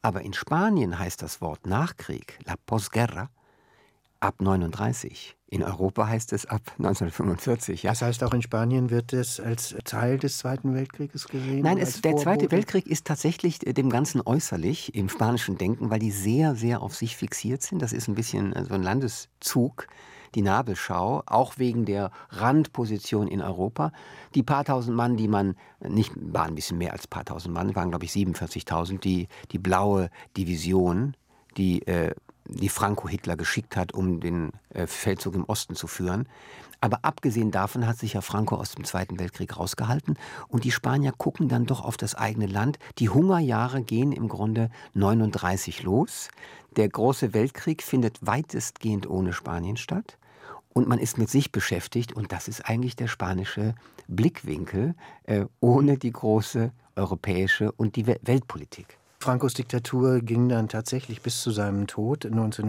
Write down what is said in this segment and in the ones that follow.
Aber in Spanien heißt das Wort Nachkrieg, la posguerra, ab 39. In Europa heißt es ab 1945. Ja? Das heißt, auch in Spanien wird es als Teil des Zweiten Weltkrieges gesehen? Nein, als der Zweite Vorbote? Weltkrieg ist tatsächlich dem Ganzen äußerlich im spanischen Denken, weil die sehr, sehr auf sich fixiert sind. Das ist ein bisschen so ein Landeszug, die Nabelschau, auch wegen der Randposition in Europa. Die paar tausend Mann, die man, nicht, waren ein bisschen mehr als paar tausend Mann, waren glaube ich 47.000, die blaue Division, die Franco Hitler geschickt hat, um den Feldzug im Osten zu führen. Aber abgesehen davon hat sich ja Franco aus dem Zweiten Weltkrieg rausgehalten. Und die Spanier gucken dann doch auf das eigene Land. Die Hungerjahre gehen im Grunde 39 los. Der große Weltkrieg findet weitestgehend ohne Spanien statt. Und man ist mit sich beschäftigt. Und das ist eigentlich der spanische Blickwinkel, ohne die große europäische und die Weltpolitik. Francos Diktatur ging dann tatsächlich bis zu seinem Tod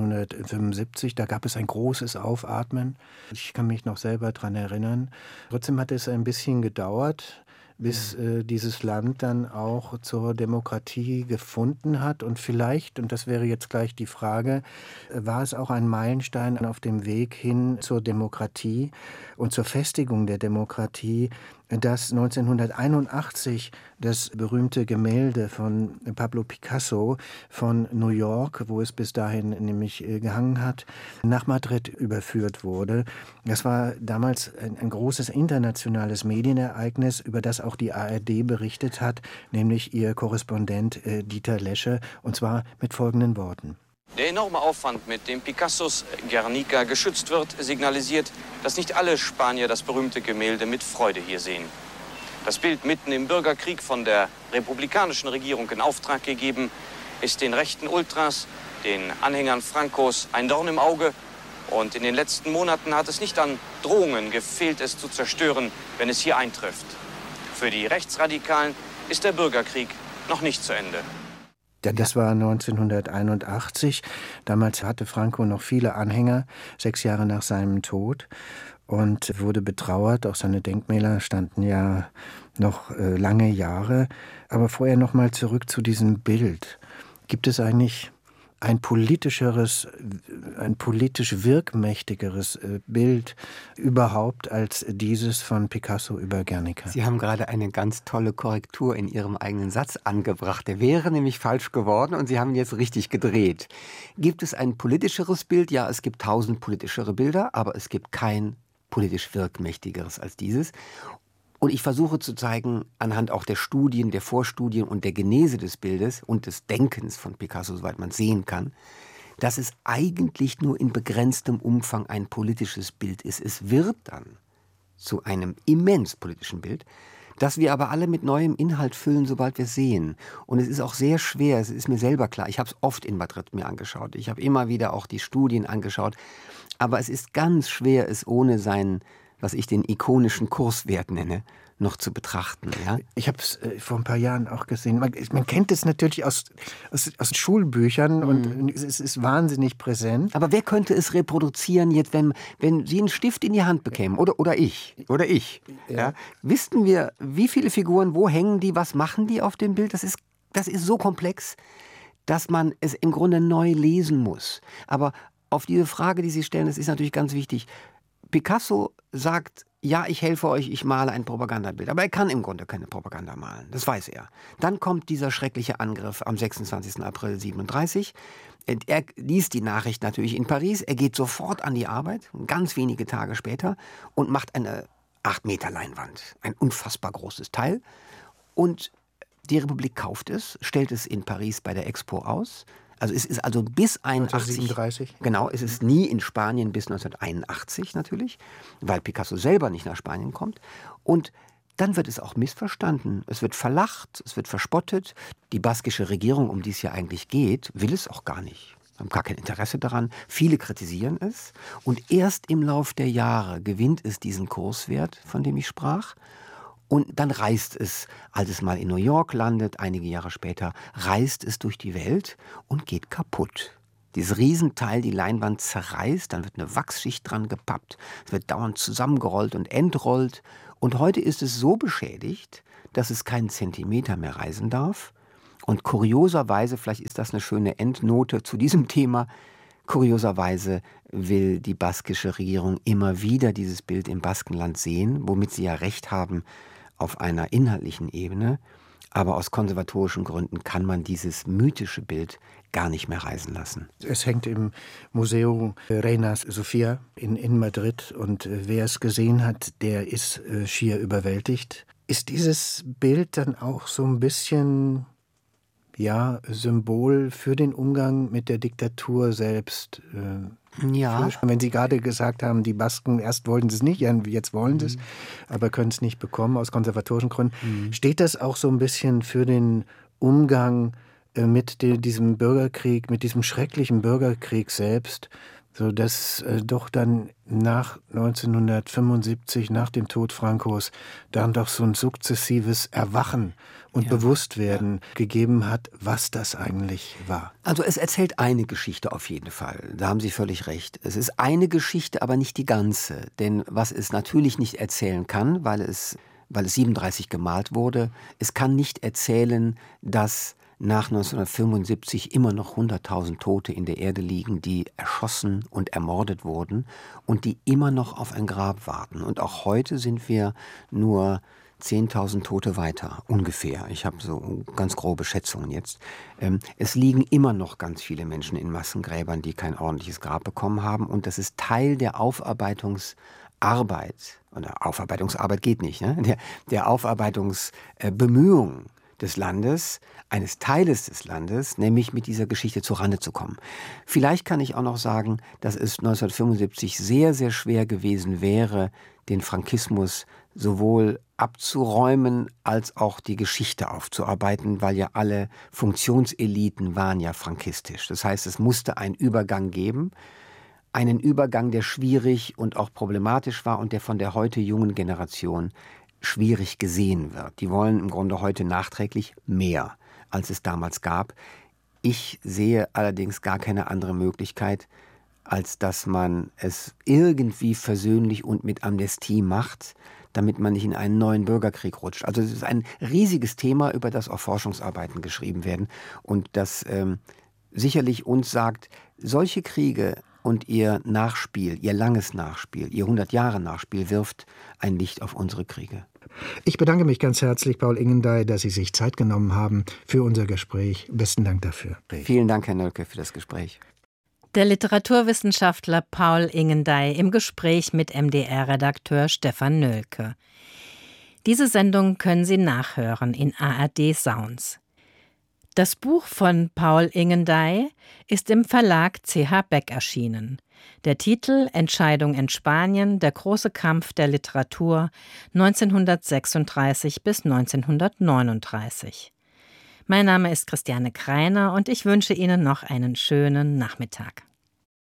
1975. Da gab es ein großes Aufatmen. Ich kann mich noch selber daran erinnern. Trotzdem hat es ein bisschen gedauert, bis dieses Land dann auch zur Demokratie gefunden hat. Und vielleicht, und das wäre jetzt gleich die Frage, war es auch ein Meilenstein auf dem Weg hin zur Demokratie und zur Festigung der Demokratie, dass 1981 das berühmte Gemälde von Pablo Picasso von New York, wo es bis dahin nämlich gehangen hat, nach Madrid überführt wurde. Das war damals ein großes internationales Medienereignis, über das auch die ARD berichtet hat, nämlich ihr Korrespondent Dieter Lesche, und zwar mit folgenden Worten. Der enorme Aufwand, mit dem Picassos Guernica geschützt wird, signalisiert, dass nicht alle Spanier das berühmte Gemälde mit Freude hier sehen. Das Bild mitten im Bürgerkrieg von der republikanischen Regierung in Auftrag gegeben, ist den rechten Ultras, den Anhängern Francos, ein Dorn im Auge. Und in den letzten Monaten hat es nicht an Drohungen gefehlt, es zu zerstören, wenn es hier eintrifft. Für die Rechtsradikalen ist der Bürgerkrieg noch nicht zu Ende. Das war 1981. Damals hatte Franco noch viele Anhänger, 6 Jahre nach seinem Tod, und wurde betrauert. Auch seine Denkmäler standen ja noch lange Jahre. Aber vorher noch mal zurück zu diesem Bild. Gibt es eigentlich ein politisch wirkmächtigeres Bild überhaupt als dieses von Picasso über Guernica? Sie haben gerade eine ganz tolle Korrektur in Ihrem eigenen Satz angebracht. Der wäre nämlich falsch geworden und Sie haben ihn jetzt richtig gedreht. Gibt es ein politischeres Bild? Ja, es gibt 1000 politischere Bilder, aber es gibt kein politisch wirkmächtigeres als dieses. Und ich versuche zu zeigen, anhand auch der Studien, der Vorstudien und der Genese des Bildes und des Denkens von Picasso, soweit man es sehen kann, dass es eigentlich nur in begrenztem Umfang ein politisches Bild ist. Es wird dann zu einem immens politischen Bild, das wir aber alle mit neuem Inhalt füllen, sobald wir es sehen. Und es ist auch sehr schwer, es ist mir selber klar, ich habe es oft in Madrid mir angeschaut, ich habe immer wieder auch die Studien angeschaut, aber es ist ganz schwer, es ohne seinen, was ich den ikonischen Kurswert nenne, noch zu betrachten. Ja? Ich habe es vor ein paar Jahren auch gesehen. Man kennt es natürlich aus Schulbüchern und es ist wahnsinnig präsent. Aber wer könnte es reproduzieren jetzt, wenn Sie einen Stift in die Hand bekämen? Oder ich. Ja. Wüssten wir, wie viele Figuren, wo hängen die, was machen die auf dem Bild? Das ist so komplex, dass man es im Grunde neu lesen muss. Aber auf diese Frage, die Sie stellen, das ist natürlich ganz wichtig. Picasso sagt, ja, ich helfe euch, ich male ein Propagandabild. Aber er kann im Grunde keine Propaganda malen, das weiß er. Dann kommt dieser schreckliche Angriff am 26. April 1937. Er liest die Nachricht natürlich in Paris, er geht sofort an die Arbeit, ganz wenige Tage später, und macht eine 8 Meter Leinwand, ein unfassbar großes Teil. Und die Republik kauft es, stellt es in Paris bei der Expo aus. Also es ist also bis 1937. Genau, es ist nie in Spanien bis 1981 natürlich, weil Picasso selber nicht nach Spanien kommt. Und dann wird es auch missverstanden. Es wird verlacht, es wird verspottet. Die baskische Regierung, um die es ja eigentlich geht, will es auch gar nicht. Sie haben gar kein Interesse daran. Viele kritisieren es. Und erst im Lauf der Jahre gewinnt es diesen Kurswert, von dem ich sprach. Und dann reist es, als es mal in New York landet, einige Jahre später, reist es durch die Welt und geht kaputt. Dieses Riesenteil, die Leinwand zerreißt, dann wird eine Wachsschicht dran gepappt, es wird dauernd zusammengerollt und entrollt. Und heute ist es so beschädigt, dass es keinen Zentimeter mehr reisen darf. Und kurioserweise, vielleicht ist das eine schöne Endnote zu diesem Thema, kurioserweise will die baskische Regierung immer wieder dieses Bild im Baskenland sehen, womit sie ja recht haben auf einer inhaltlichen Ebene. Aber aus konservatorischen Gründen kann man dieses mythische Bild gar nicht mehr reisen lassen. Es hängt im Museum Reina Sofia in Madrid und wer es gesehen hat, der ist schier überwältigt. Ist dieses Bild dann auch so ein bisschen Symbol für den Umgang mit der Diktatur selbst? Ja. Wenn Sie gerade gesagt haben, die Basken, erst wollten sie es nicht, jetzt wollen sie es, aber können es nicht bekommen aus konservatorischen Gründen. Steht das auch so ein bisschen für den Umgang mit diesem Bürgerkrieg, mit diesem schrecklichen Bürgerkrieg selbst, sodass doch dann nach 1975, nach dem Tod Francos, dann doch so ein sukzessives Erwachen und Bewusstwerden gegeben hat, was das eigentlich war? Also es erzählt eine Geschichte auf jeden Fall. Da haben Sie völlig recht. Es ist eine Geschichte, aber nicht die ganze. Denn was es natürlich nicht erzählen kann, weil es 37 gemalt wurde, es kann nicht erzählen, dass nach 1975 immer noch 100.000 Tote in der Erde liegen, die erschossen und ermordet wurden und die immer noch auf ein Grab warten. Und auch heute sind wir nur 10.000 Tote weiter, ungefähr. Ich habe so ganz grobe Schätzungen jetzt. Es liegen immer noch ganz viele Menschen in Massengräbern, die kein ordentliches Grab bekommen haben. Und das ist Teil der Aufarbeitungsarbeit. Oder Aufarbeitungsarbeit geht nicht, ne? Der Aufarbeitungsbemühungen des Landes, eines Teiles des Landes, nämlich mit dieser Geschichte zurande zu kommen. Vielleicht kann ich auch noch sagen, dass es 1975 sehr, sehr schwer gewesen wäre, den Frankismus sowohl abzuräumen als auch die Geschichte aufzuarbeiten, weil ja alle Funktionseliten waren ja frankistisch. Das heißt, es musste einen Übergang geben, einen Übergang, der schwierig und auch problematisch war und der von der heute jungen Generation schwierig gesehen wird. Die wollen im Grunde heute nachträglich mehr, als es damals gab. Ich sehe allerdings gar keine andere Möglichkeit, als dass man es irgendwie versöhnlich und mit Amnestie macht, damit man nicht in einen neuen Bürgerkrieg rutscht. Also es ist ein riesiges Thema, über das auch Forschungsarbeiten geschrieben werden und das sicherlich uns sagt, solche Kriege und ihr Nachspiel, ihr langes Nachspiel, ihr 100-Jahre-Nachspiel wirft ein Licht auf unsere Kriege. Ich bedanke mich ganz herzlich, Paul Ingendey, dass Sie sich Zeit genommen haben für unser Gespräch. Besten Dank dafür. Vielen Dank, Herr Nölke, für das Gespräch. Der Literaturwissenschaftler Paul Ingendey im Gespräch mit MDR-Redakteur Stefan Nölke. Diese Sendung können Sie nachhören in ARD Sounds. Das Buch von Paul Ingendey ist im Verlag CH Beck erschienen. Der Titel Entscheidung in Spanien, der große Kampf der Literatur 1936 bis 1939. Mein Name ist Christiane Kreiner und ich wünsche Ihnen noch einen schönen Nachmittag.